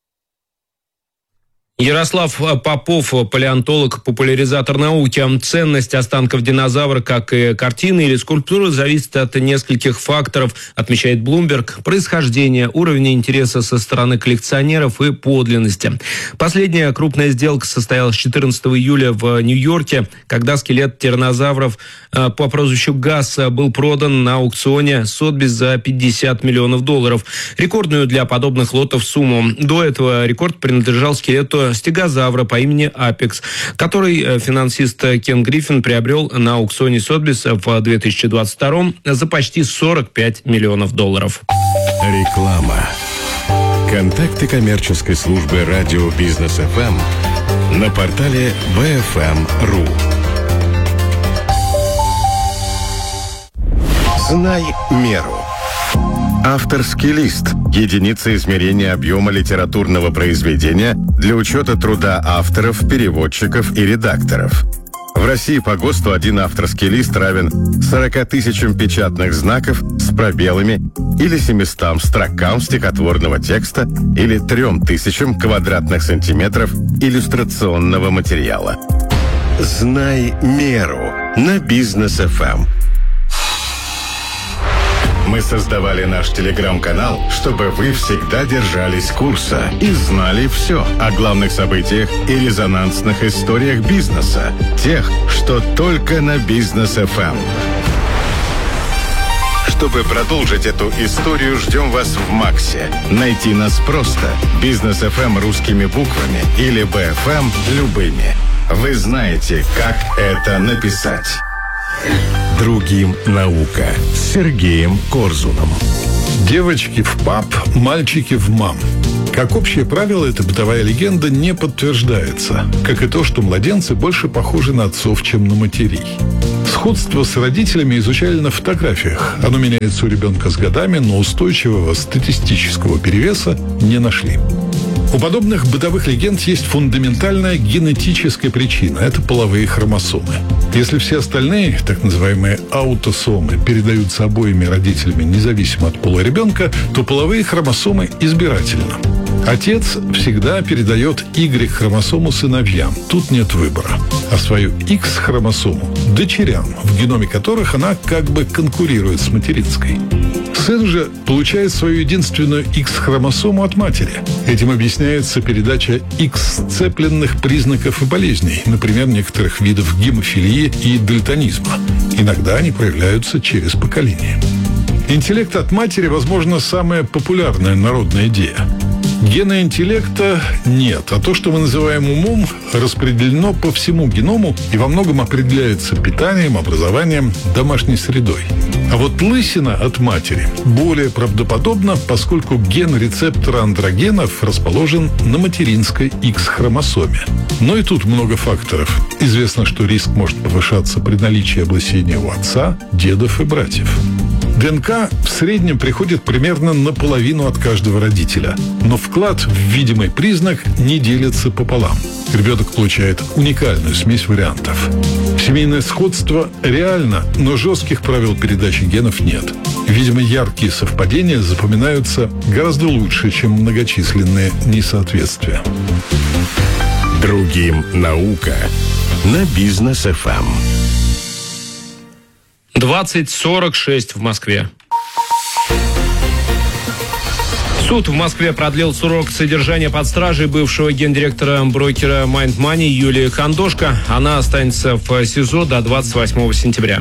Ярослав Попов, палеонтолог, популяризатор науки. Ценность останков динозавра, как и картины или скульптуры, зависит от нескольких факторов, отмечает Bloomberg: происхождение, уровень интереса со стороны коллекционеров и подлинности. Последняя крупная сделка состоялась 14 июля в Нью-Йорке, когда скелет тираннозавров по прозвищу Гасс был продан на аукционе Сотбис за $50 миллионов. Рекордную для подобных лотов сумму. До этого рекорд принадлежал скелету стегозавра по имени Апекс, который финансист Кен Гриффин приобрел на аукционе Сотбис в 2022 за почти $45 миллионов. Реклама. Контакты коммерческой службы радио Бизнес ФМ на портале BFM.ru. Знай меру. Авторский лист – единица измерения объема литературного произведения для учета труда авторов, переводчиков и редакторов. В России по ГОСТу один авторский лист равен 40 тысячам печатных знаков с пробелами или 700 строкам стихотворного текста или 3000 квадратных сантиметров иллюстрационного материала. Знай меру на Бизнес FM. Мы создавали наш телеграм-канал, чтобы вы всегда держались курса и знали все о главных событиях и резонансных историях бизнеса. Тех, что только на Бизнес FM. Чтобы продолжить эту историю, ждем вас в Максе. Найти нас просто. Бизнес FM русскими буквами или BFM любыми. Вы знаете, как это написать. Другим наука с Сергеем Корзуном. Девочки в пап, мальчики в мам. Как общее правило, эта бытовая легенда не подтверждается, как и то, что младенцы больше похожи на отцов, чем на матерей. Сходство с родителями изучали на фотографиях. Оно меняется у ребенка с годами, но устойчивого статистического перевеса не нашли. У подобных бытовых легенд есть фундаментальная генетическая причина – это половые хромосомы. Если все остальные, так называемые аутосомы, передаются обоими родителями независимо от пола ребенка, то половые хромосомы избирательно. Отец всегда передает Y-хромосому сыновьям, тут нет выбора, а свою X-хромосому – дочерям, в геноме которых она как бы конкурирует с материнской. Сын же получает свою единственную X-хромосому от матери. Этим объясняется передача X-сцепленных признаков и болезней, например, некоторых видов гемофилии и дальтонизма. Иногда они проявляются через поколение. Интеллект от матери, возможно, самая популярная народная идея. Гена интеллекта нет, а то, что мы называем умом, распределено по всему геному и во многом определяется питанием, образованием, домашней средой. А вот лысина от матери более правдоподобна, поскольку ген рецептора андрогенов расположен на материнской X-хромосоме. Но и тут много факторов. Известно, что риск может повышаться при наличии облысения у отца, дедов и братьев. ДНК в среднем приходит примерно наполовину от каждого родителя. Но вклад в видимый признак не делится пополам. Ребенок получает уникальную смесь вариантов. Семейное сходство реально, но жестких правил передачи генов нет. Видимо, яркие совпадения запоминаются гораздо лучше, чем многочисленные несоответствия. Другим наука на Бизнес FM. 20:46 в Москве. Суд в Москве продлил срок содержания под стражей бывшего гендиректора брокера Mind Money Юлии Хандошко. Она останется в СИЗО до 28 сентября.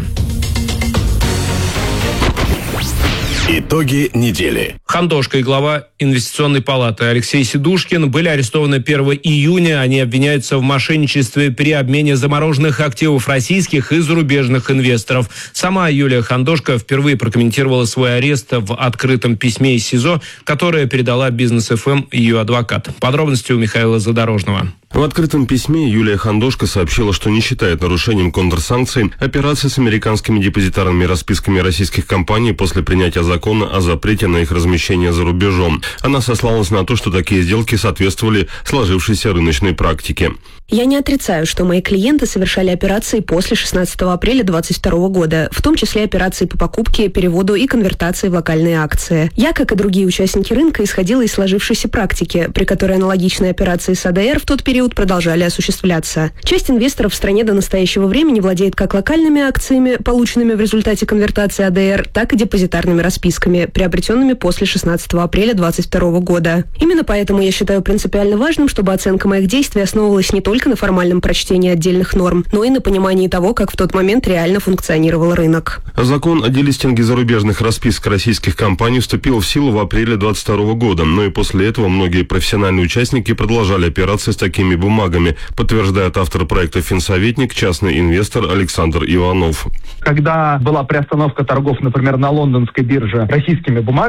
Итоги недели. Хандошко и глава инвестиционной палаты Алексей Сидушкин были арестованы 1 июня. Они обвиняются в мошенничестве при обмене замороженных активов российских и зарубежных инвесторов. Сама Юлия Хандошко впервые прокомментировала свой арест в открытом письме из СИЗО, которое передала Бизнес ФМ ее адвокат. Подробности у Михаила Задорожного. В открытом письме Юлия Хандошко сообщила, что не считает нарушением контрсанкций операции с американскими депозитарными расписками российских компаний после принятия закона о запрете на их размещение за рубежом. Она сослалась на то, что такие сделки соответствовали сложившейся рыночной практике. Я не отрицаю, что мои клиенты совершали операции после 16 апреля 2022 года, в том числе операции по покупке, переводу и конвертации в локальные акции. Я, как и другие участники рынка, исходила из сложившейся практики, при которой аналогичные операции с АДР в тот период продолжали осуществляться. Часть инвесторов в стране до настоящего времени владеет как локальными акциями, полученными в результате конвертации АДР, так и депозитарными расписками, приобретенными после 16 апреля 2022 года. Именно поэтому я считаю принципиально важным, чтобы оценка моих действий основывалась не только на формальном прочтении отдельных норм, но и на понимании того, как в тот момент реально функционировал рынок. Закон о делистинге зарубежных расписок российских компаний вступил в силу в апреле 2022 года, но и после этого многие профессиональные участники продолжали операции с такими бумагами, подтверждает автор проекта «Финсоветник», частный инвестор Александр Иванов. Когда была приостановка торгов, например, на лондонской бирже российскими бумагами, то есть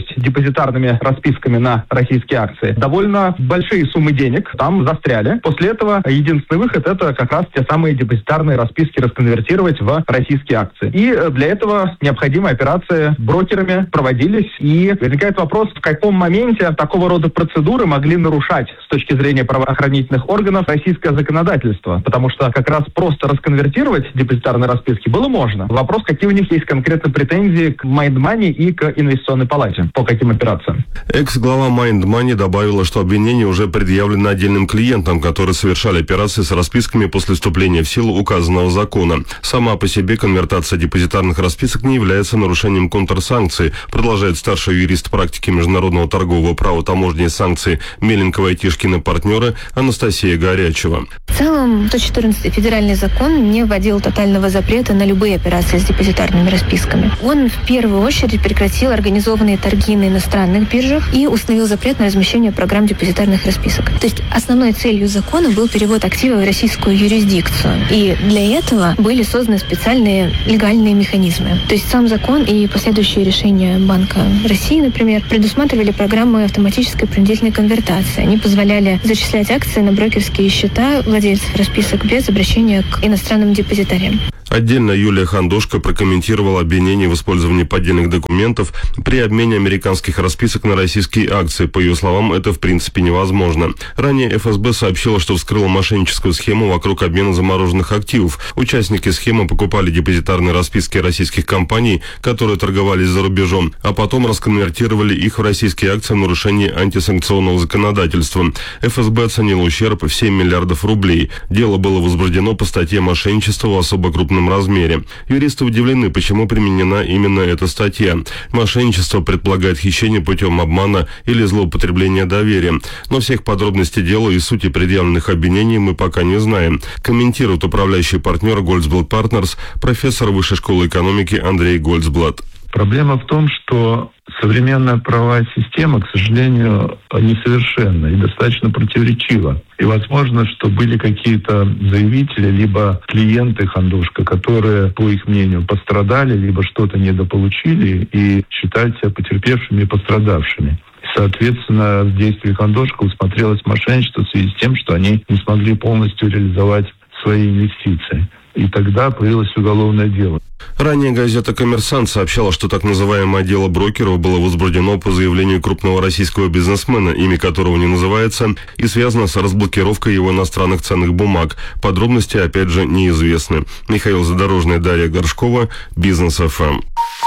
есть депозитарными расписками на российские акции, довольно большие суммы денег там застряли. После этого единственный выход — это как раз те самые депозитарные расписки расконвертировать в российские акции. И для этого необходимые операции брокерами проводились. И возникает вопрос, в каком моменте такого рода процедуры могли нарушать с точки зрения правоохранительных органов российское законодательство. Потому что как раз просто расконвертировать депозитарные расписки было можно. Вопрос, какие у них есть конкретно претензии к Mind Money и к инвестиционной палате, по каким операциям. Экс-глава Mind Money добавила, что обвинения уже предъявлены отдельным клиентам, которые совершали операции с расписками после вступления в силу указанного закона. Сама по себе конвертация депозитарных расписок не является нарушением контрсанкций, продолжает старший юрист практики международного торгового права, таможни и санкций Меленкова-Айтишкина партнеры Анастасия Горячева. В целом, 114 федеральный закон не вводил тотального запрета на любые операции с депозитарными расписками. Он в первую очередь прекратил организованные торги на иностранных биржах и установил запрет на размещение программ депозитарных расписок. То есть основной целью закона был перевод активов в российскую юрисдикцию. И для этого были созданы специальные легальные механизмы. То есть сам закон и последующие решения Банка России, например, предусматривали программы автоматической принудительной конвертации. Они позволяли зачислять акции на брокерские счета владельцев расписок без обращения к иностранным депозитариям. Отдельно Юлия Хандошко прокомментировала обвинение в использовании поддельных документов при обмене американских расписок на российские акции. По ее словам, это в принципе невозможно. Ранее ФСБ сообщила, что вскрыла мошенническую схему вокруг обмена замороженных активов. Участники схемы покупали депозитарные расписки российских компаний, которые торговались за рубежом, а потом расконвертировали их в российские акции в нарушении антисанкционного законодательства. ФСБ оценил ущерб в 7 миллиардов рублей. Дело было возбуждено по статье «Мошенничество в особо крупном размере». Юристы удивлены, почему применена именно эта статья. Мошенничество предполагает хищение путем обмана или злоупотребления доверием. Но всех подробностей дела и сути предъявленных обвинений мы пока не знаем. Комментирует управляющий партнер Goldesblad Partners, профессор Высшей школы экономики Андрей Goldesblad. Проблема в том, что современная правовая система, к сожалению, несовершенна и достаточно противоречива. И возможно, что были какие-то заявители, либо клиенты Хандошко, которые, по их мнению, пострадали, либо что-то недополучили и считают себя потерпевшими и пострадавшими. Соответственно, в действии Хандошко усмотрелось мошенничество в связи с тем, что они не смогли полностью реализовать свои инвестиции. И тогда появилось уголовное дело. Ранее газета «Коммерсант» сообщала, что так называемое дело брокеров было возбуждено по заявлению крупного российского бизнесмена, имя которого не называется, и связано с разблокировкой его иностранных ценных бумаг. Подробности, опять же, неизвестны. Михаил Задорожный, Дарья Горшкова, Бизнес ФМ.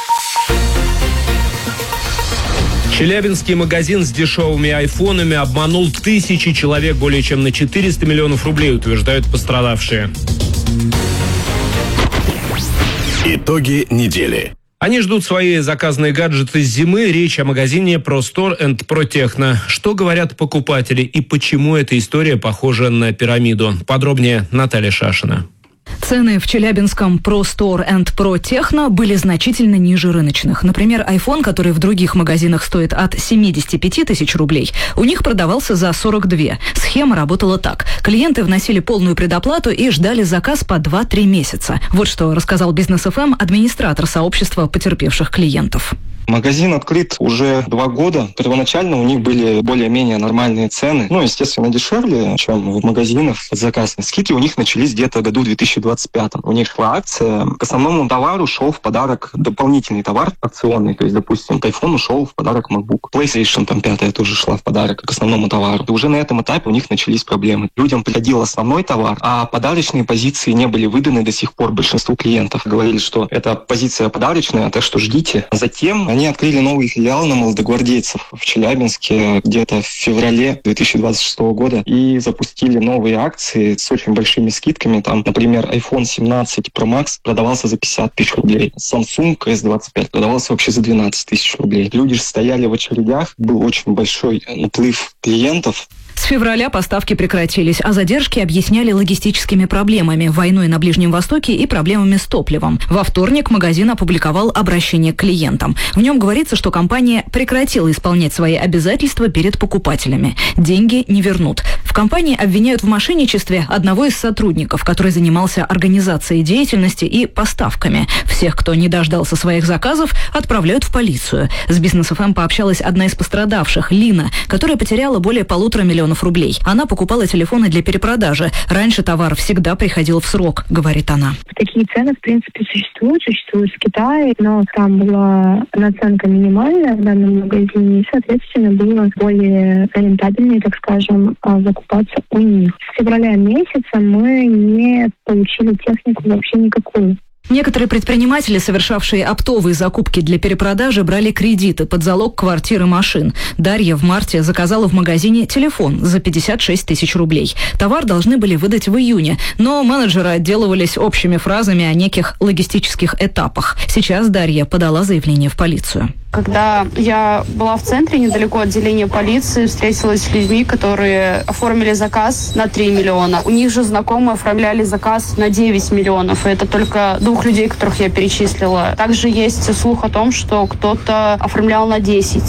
Челябинский магазин с дешевыми айфонами обманул тысячи человек более чем на 400 миллионов рублей, утверждают пострадавшие. Итоги недели. Они ждут свои заказанные гаджеты с зимы. Речь о магазине ProStore and ProTechno. Что говорят покупатели и почему эта история похожа на пирамиду? Подробнее Наталья Шашина. Цены в челябинском ProStore and ProTechno были значительно ниже рыночных. Например, iPhone, который в других магазинах стоит от 75 тысяч рублей, у них продавался за 42. Схема работала так. Клиенты вносили полную предоплату и ждали заказ по 2-3 месяца. Вот что рассказал Бизнес ФМ администратор сообщества потерпевших клиентов. Магазин открыт уже 2 года. Первоначально у них были более-менее нормальные цены. Естественно, дешевле, чем в магазинах под заказ. Скидки у них начались где-то в году 2025. У них шла акция. К основному товару шел в подарок дополнительный товар акционный. То есть, допустим, к iPhone шел в подарок MacBook. PlayStation 5 тоже шла в подарок к основному товару. И уже на этом этапе у них начались проблемы. Людям приходил основной товар, а подарочные позиции не были выданы до сих пор большинству клиентов. Говорили, что это позиция подарочная, так что ждите. Затем они открыли новый филиал на Молодогвардейцев в Челябинске где-то в феврале 2026 года и запустили новые акции с очень большими скидками. Там, например, iPhone 17 Pro Max продавался за 50 тысяч рублей. Samsung S25 продавался вообще за 12 тысяч рублей. Люди же стояли в очередях, был очень большой наплыв клиентов. С февраля поставки прекратились, а задержки объясняли логистическими проблемами, войной на Ближнем Востоке и проблемами с топливом. Во вторник магазин опубликовал обращение к клиентам. В нем говорится, что компания прекратила исполнять свои обязательства перед покупателями. Деньги не вернут. В компании обвиняют в мошенничестве одного из сотрудников, который занимался организацией деятельности и поставками. Всех, кто не дождался своих заказов, отправляют в полицию. С Бизнес ФМ пообщалась одна из пострадавших, Лина, которая потеряла более 1,5 миллиона рублей. Она покупала телефоны для перепродажи. Раньше товар всегда приходил в срок, говорит она. Такие цены, в принципе, существуют в Китае, но там была наценка минимальная в данном магазине, и, соответственно, было более рентабельнее, так скажем, закупаться у них. С февраля месяца мы не получили технику вообще никакую. Некоторые предприниматели, совершавшие оптовые закупки для перепродажи, брали кредиты под залог квартир и машин. Дарья в марте заказала в магазине телефон за 56 тысяч рублей. Товар должны были выдать в июне, но менеджеры отделывались общими фразами о неких логистических этапах. Сейчас Дарья подала заявление в полицию. Когда я была в центре, недалеко от отделения полиции, встретилась с людьми, которые оформили заказ на 3 миллиона. У них же знакомые оформляли заказ на 9 миллионов. И это только 2 людей, которых я перечислила. Также есть слух о том, что кто-то оформлял на 10,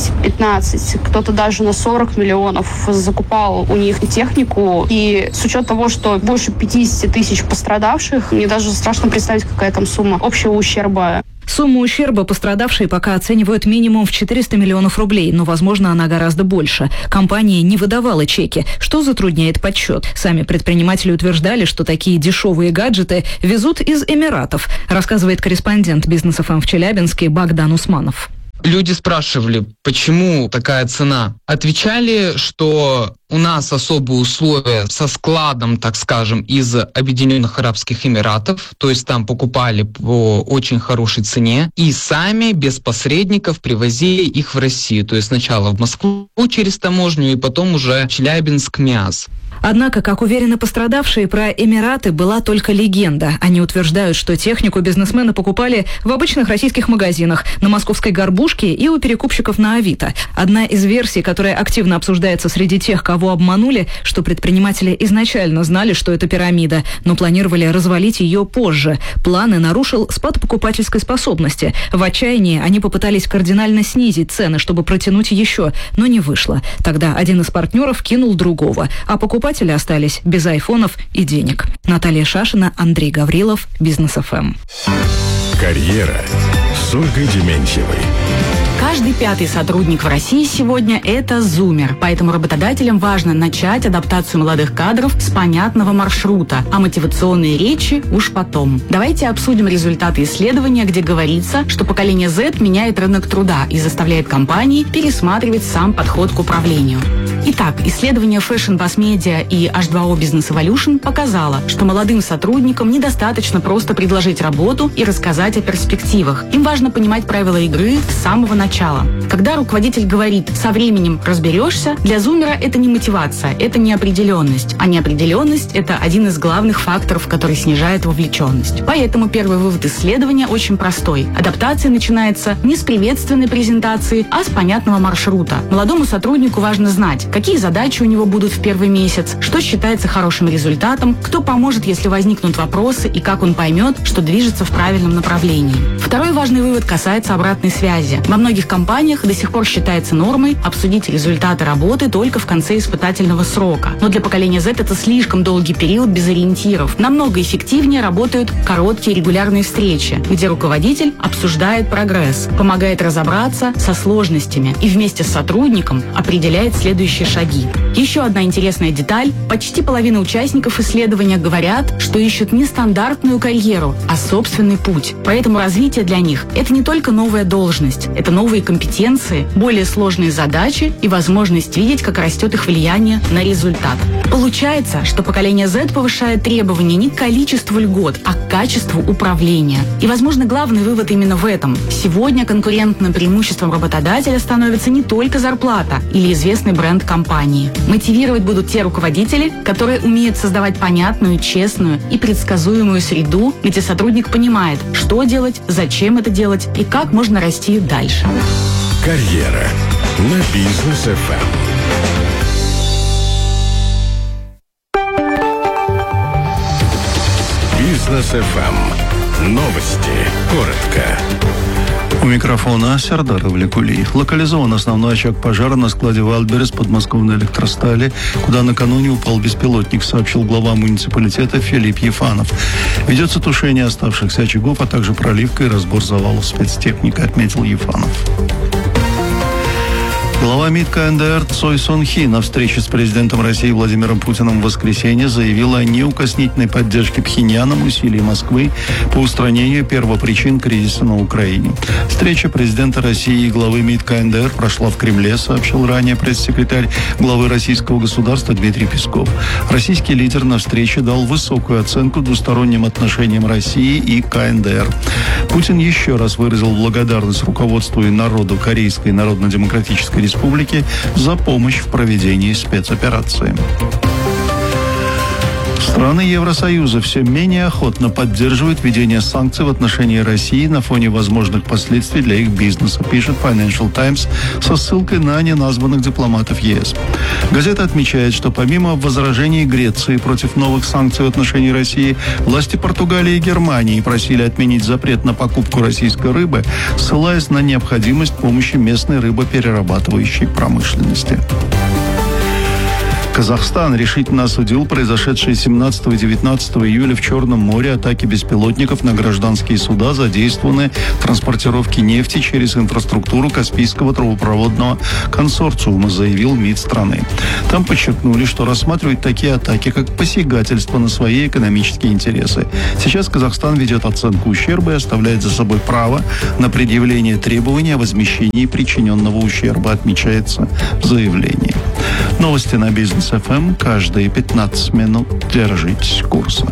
15, кто-то даже на 40 миллионов закупал у них технику. И с учетом того, что больше 50 тысяч пострадавших, мне даже страшно представить, какая там сумма общего ущерба. Сумму ущерба пострадавшие пока оценивают минимум в 400 миллионов рублей, но, возможно, она гораздо больше. Компания не выдавала чеки, что затрудняет подсчет. Сами предприниматели утверждали, что такие дешевые гаджеты везут из Эмиратов, рассказывает корреспондент Бизнес ФМ в Челябинске Богдан Усманов. Люди спрашивали, почему такая цена. Отвечали, что у нас особые условия со складом, так скажем, из Объединенных Арабских Эмиратов, то есть там покупали по очень хорошей цене, и сами без посредников привозили их в Россию, то есть сначала в Москву через таможню, и потом уже Челябинск, МИАС. Однако, как уверены пострадавшие, про Эмираты была только легенда. Они утверждают, что технику бизнесмены покупали в обычных российских магазинах, на московской «Горбушке» и у перекупщиков на Авито. Одна из версий, которая активно обсуждается среди тех, кого обманули, что предприниматели изначально знали, что это пирамида, но планировали развалить ее позже. Планы нарушил спад покупательской способности. В отчаянии они попытались кардинально снизить цены, чтобы протянуть еще, но не вышло. Тогда один из партнеров кинул другого, а покупатели остались без айфонов и денег. Наталья Шашина, Андрей Гаврилов, Бизнес ФМ. Карьера с Ольгой Дементьевой. Каждый 5-й сотрудник в России сегодня – это зумер. Поэтому работодателям важно начать адаптацию молодых кадров с понятного маршрута, а мотивационные речи уж потом. Давайте обсудим результаты исследования, где говорится, что поколение Z меняет рынок труда и заставляет компании пересматривать сам подход к управлению. Итак, исследование Fashion Buzz Media и H2O Business Evolution показало, что молодым сотрудникам недостаточно просто предложить работу и рассказать о перспективах. Им важно понимать правила игры с самого начала. Когда руководитель говорит «со временем разберешься», для зумера это не мотивация, это неопределенность. А неопределенность – это один из главных факторов, который снижает вовлеченность. Поэтому первый вывод исследования очень простой. Адаптация начинается не с приветственной презентации, а с понятного маршрута. Молодому сотруднику важно знать, какие задачи у него будут в первый месяц, что считается хорошим результатом, кто поможет, если возникнут вопросы, и как он поймет, что движется в правильном направлении. Второй важный вывод касается обратной связи. Во многих компаниях до сих пор считается нормой обсудить результаты работы только в конце испытательного срока. Но для поколения Z это слишком долгий период без ориентиров. Намного эффективнее работают короткие регулярные встречи, где руководитель обсуждает прогресс, помогает разобраться со сложностями и вместе с сотрудником определяет следующие шаги. Еще одна интересная деталь. Почти половина участников исследования говорят, что ищут не стандартную карьеру, а собственный путь. Поэтому развитие для них – это не только новая должность, это новые компетенции, более сложные задачи и возможность видеть, как растет их влияние на результат. Получается, что поколение Z повышает требования не к количеству льгот, а к качеству управления. И, возможно, главный вывод именно в этом. Сегодня конкурентным преимуществом работодателя становится не только зарплата или известный бренд компании. Мотивировать будут те руководители, которые умеют создавать понятную, честную и предсказуемую среду, где сотрудник понимает, что делать, зачем это делать и как можно расти дальше. Карьера на Бизнес ФМ. Бизнес ФМ. Новости. Коротко. У микрофона Сердар Влекулиев. Локализован основной очаг пожара на складе Wildberries подмосковной электростали, куда накануне упал беспилотник, сообщил глава муниципалитета Филипп Ефанов. Ведется тушение оставшихся очагов, а также проливка и разбор завалов спецтехника, отметил Ефанов. Глава МИД КНДР Цой Сон Хи на встрече с президентом России Владимиром Путиным в воскресенье заявила о неукоснительной поддержке Пхеньяном усилий Москвы по устранению первопричин кризиса на Украине. Встреча президента России и главы МИД КНДР прошла в Кремле, сообщил ранее пресс-секретарь главы российского государства Дмитрий Песков. Российский лидер на встрече дал высокую оценку двусторонним отношениям России и КНДР. Путин еще раз выразил благодарность руководству и народу Корейской Народно-Демократической Республики за помощь в проведении спецоперации. Страны Евросоюза все менее охотно поддерживают введение санкций в отношении России на фоне возможных последствий для их бизнеса, пишет Financial Times со ссылкой на неназванных дипломатов ЕС. Газета отмечает, что помимо возражений Греции против новых санкций в отношении России, власти Португалии и Германии просили отменить запрет на покупку российской рыбы, ссылаясь на необходимость помощи местной рыбоперерабатывающей промышленности. Казахстан решительно осудил произошедшие 17 и 19 июля в Черном море атаки беспилотников на гражданские суда, задействованные в транспортировке нефти через инфраструктуру Каспийского трубопроводного консорциума, заявил МИД страны. Там подчеркнули, что рассматривают такие атаки как посягательство на свои экономические интересы. Сейчас Казахстан ведет оценку ущерба и оставляет за собой право на предъявление требований о возмещении причиненного ущерба, отмечается в заявлении. Новости на Бизнес ФМ каждые 15 минут. Держитесь курса.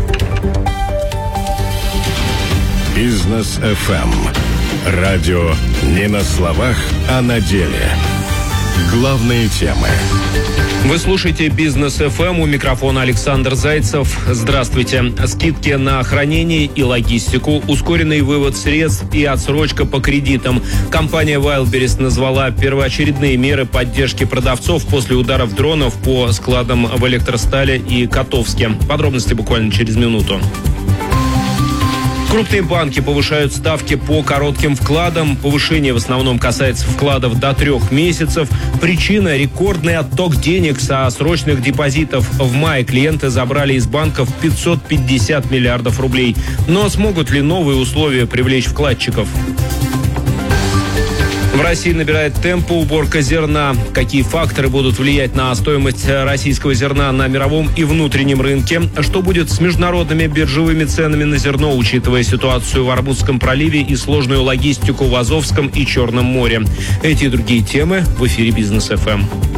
Бизнес ФМ. Радио не на словах, а на деле. Главные темы. Вы слушаете Бизнес ФМ, у микрофона Александр Зайцев. Здравствуйте. Скидки на хранение и логистику, ускоренный вывод средств и отсрочка по кредитам. Компания Wildberries назвала первоочередные меры поддержки продавцов после ударов дронов по складам в Электростале и Котовске. Подробности буквально через минуту. Крупные банки повышают ставки по коротким вкладам. Повышение в основном касается вкладов до 3 месяцев. Причина – рекордный отток денег со срочных депозитов. В мае клиенты забрали из банков 550 миллиардов рублей. Но смогут ли новые условия привлечь вкладчиков? В России набирает темпы уборка зерна. Какие факторы будут влиять на стоимость российского зерна на мировом и внутреннем рынке? Что будет с международными биржевыми ценами на зерно, учитывая ситуацию в Армузском проливе и сложную логистику в Азовском и Черном море? Эти и другие темы в эфире Бизнес ФМ.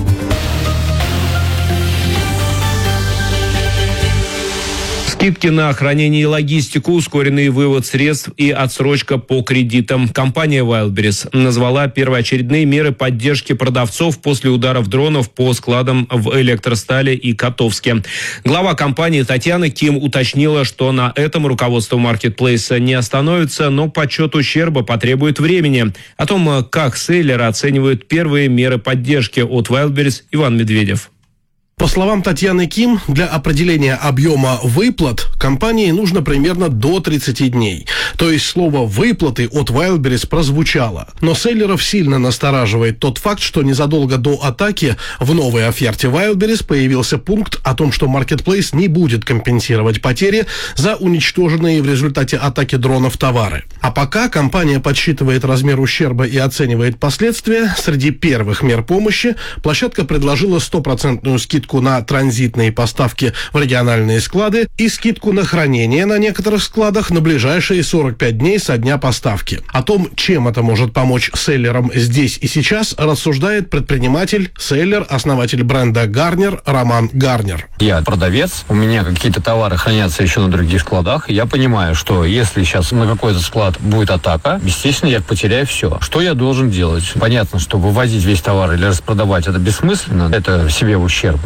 Скидки на хранение и логистику, ускоренный вывод средств и отсрочка по кредитам. Компания Wildberries назвала первоочередные меры поддержки продавцов после ударов дронов по складам в Электростале и Котовске. Глава компании Татьяна Ким уточнила, что на этом руководство маркетплейса не остановится, но подсчет ущерба потребует времени. О том, как селлеры оценивают первые меры поддержки от Wildberries, Иван Медведев. По словам Татьяны Ким, для определения объема выплат компании нужно примерно до 30 дней. То есть слово «выплаты» от Wildberries прозвучало. Но селлеров сильно настораживает тот факт, что незадолго до атаки в новой оферте Wildberries появился пункт о том, что Marketplace не будет компенсировать потери за уничтоженные в результате атаки дронов товары. А пока компания подсчитывает размер ущерба и оценивает последствия, среди первых мер помощи площадка предложила 100% скидку на транзитные поставки в региональные склады и скидку на хранение на некоторых складах на ближайшие 45 дней со дня поставки. О том, чем это может помочь селлерам здесь и сейчас, рассуждает предприниматель, селлер, основатель бренда Гарнер Роман Гарнер. Я продавец, у меня какие-то товары хранятся еще на других складах. Я понимаю, что если сейчас на какой-то склад будет атака, естественно, я потеряю все. Что я должен делать? Понятно, что вывозить весь товар или распродавать это бессмысленно, это себе в ущерб.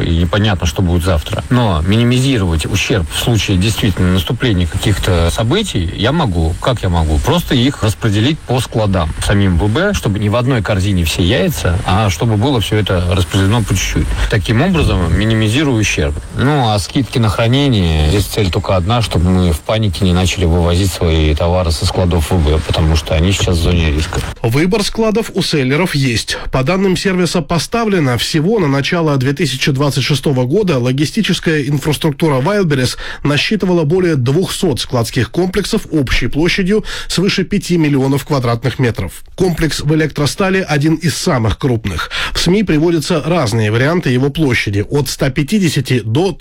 и непонятно, что будет завтра. Но минимизировать ущерб в случае действительно наступления каких-то событий я могу. Как я могу? Просто их распределить по складам самим ВБ, чтобы не в одной корзине все яйца, а чтобы было все это распределено по чуть-чуть. Таким образом, минимизирую ущерб. Ну, а скидки на хранение, здесь цель только одна, чтобы мы в панике не начали вывозить свои товары со складов ВБ, потому что они сейчас в зоне риска. Выбор складов у селлеров есть. По данным сервиса «Поставлено», всего на начало 2026 года логистическая инфраструктура Wildberries насчитывала более 200 складских комплексов общей площадью свыше 5 миллионов квадратных метров. Комплекс в Электростале один из самых крупных. В СМИ приводятся разные варианты его площади – от 150 до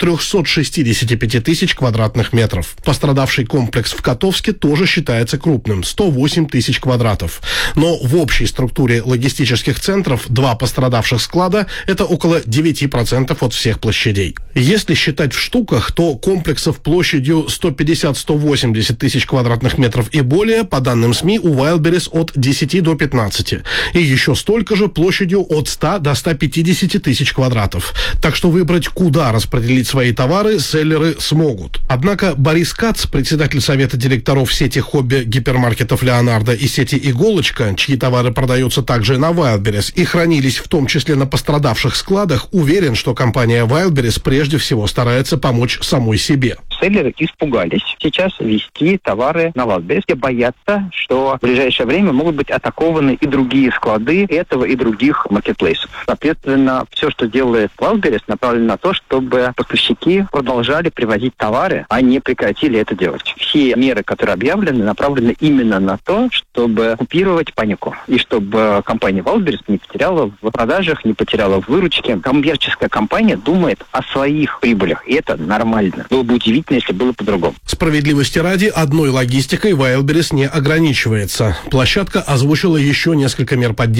365 тысяч квадратных метров. Пострадавший комплекс в Котовске тоже считается крупным – 108 тысяч квадратов. Но в общей структуре логистических центров два пострадавших склада – это около 9% от всех площадей. Если считать в штуках, то комплексов площадью 150-180 тысяч квадратных метров и более, по данным СМИ, у Wildberries от 10 до 15. И еще столько же площадью от 100 до 150 тысяч квадратов. Так что выбрать, куда распределить свои товары, селлеры смогут. Однако Борис Кац, председатель совета директоров сети хобби-гипермаркетов «Леонардо» и сети «Иголочка», чьи товары продаются также на Wildberries и хранились в том числе на пострадавших складах, уверен, что компания Wildberries прежде всего старается помочь самой себе. Селлеры испугались сейчас вести товары на Wildberries и боятся, что в ближайшее время могут быть атакованы и другие склады этого и других маркетплейсов. Соответственно, все, что делает Wildberries, направлено на то, чтобы поставщики продолжали привозить товары, а не прекратили это делать. Все меры, которые объявлены, направлены именно на то, чтобы купировать панику. И чтобы компания Wildberries не потеряла в продажах, не потеряла в выручке. Коммерческая компания думает о своих прибылях, и это нормально. Было бы удивительно, если было по-другому. Справедливости ради, одной логистикой Wildberries не ограничивается. Площадка озвучила еще несколько мер поддержки